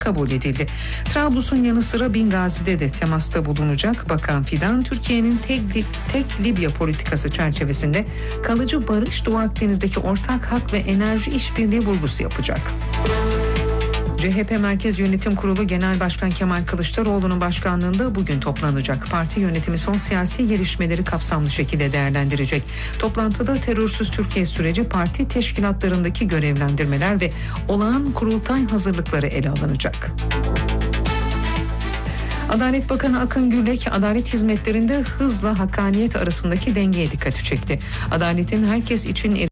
kabul edildi. Trablus'un yanı sıra Bingazi'de de temasta bulunacak Bakan Fidan, Türkiye'nin tek Libya politikası çerçevesinde kalıcı barış, Doğu Akdeniz'deki ortak hak ve enerji işbirliği vurgusu yapacak. CHP Merkez Yönetim Kurulu Genel Başkan Kemal Kılıçdaroğlu'nun başkanlığında bugün toplanacak. Parti yönetimi son siyasi gelişmeleri kapsamlı şekilde değerlendirecek. Toplantıda terörsüz Türkiye süreci, parti teşkilatlarındaki görevlendirmeler ve olağan kurultay hazırlıkları ele alınacak. Adalet Bakanı Akın Gürlek, adalet hizmetlerinde hızla hakkaniyet arasındaki dengeye dikkati çekti. Adaletin herkes için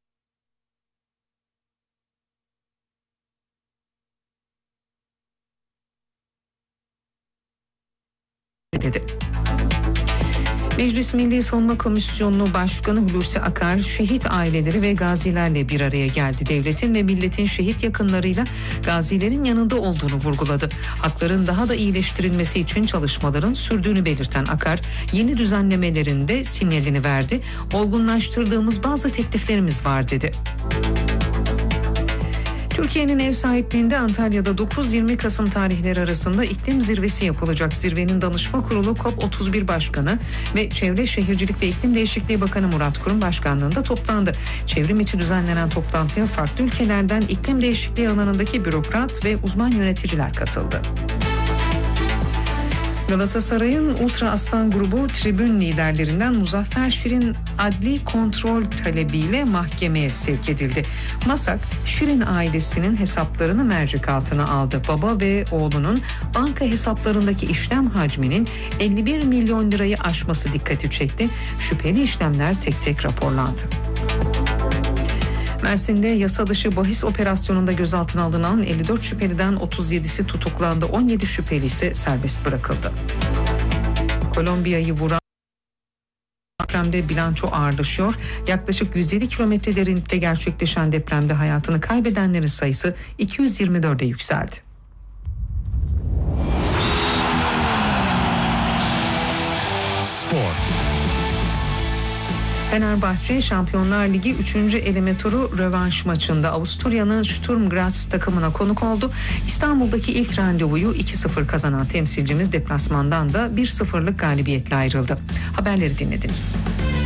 dedi. Meclis Milli Savunma Komisyonu Başkanı Hulusi Akar, şehit aileleri ve gazilerle bir araya geldi. Devletin ve milletin şehit yakınlarıyla gazilerin yanında olduğunu vurguladı. Hakların daha da iyileştirilmesi için çalışmaların sürdüğünü belirten Akar, yeni düzenlemelerin de sinyalini verdi. Olgunlaştırdığımız bazı tekliflerimiz var dedi. Türkiye'nin ev sahipliğinde Antalya'da 9-20 Kasım tarihleri arasında iklim zirvesi yapılacak. Zirvenin danışma kurulu COP31 Başkanı ve Çevre Şehircilik ve İklim Değişikliği Bakanı Murat Kurum başkanlığında toplandı. Çevrim içi düzenlenen toplantıya farklı ülkelerden iklim değişikliği alanındaki bürokrat ve uzman yöneticiler katıldı. Galatasaray'ın Ultra Aslan grubu tribün liderlerinden Muzaffer Şirin adli kontrol talebiyle mahkemeye sevk edildi. MASAK, Şirin ailesinin hesaplarını mercek altına aldı. Baba ve oğlunun banka hesaplarındaki işlem hacminin 51 milyon lirayı aşması dikkati çekti. Şüpheli işlemler tek tek raporlandı. Mersin'de yasa dışı bahis operasyonunda gözaltına alınan 54 şüpheliden 37'si tutuklandı. 17 şüpheli ise serbest bırakıldı. Kolombiya'yı vuran depremde bilanço ağırlaşıyor. Yaklaşık 107 kilometre derinlikte gerçekleşen depremde hayatını kaybedenlerin sayısı 224'e yükseldi. Spor. Fenerbahçe Şampiyonlar Ligi 3. eleme turu rövanş maçında Avusturya'nın Sturm Graz takımına konuk oldu. İstanbul'daki ilk randevuyu 2-0 kazanan temsilcimiz deplasmandan da 1-0'lık galibiyetle ayrıldı. Haberleri dinlediniz.